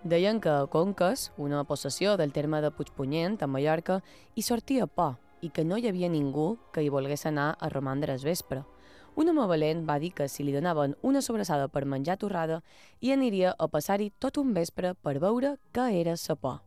Deien que a Conques, una possessió del terme de Puigpunyent, a Mallorca, hi sortia por i que no hi havia ningú que hi volgués anar a romandre al vespre. Un home valent va dir que si li donaven una sobrassada per menjar torrada, hi aniria a passar-hi tot un vespre per veure què era sa por.